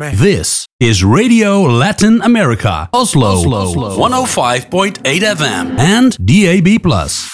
me. This is Radio Latin America, Oslo, 105.8 FM and DAB+.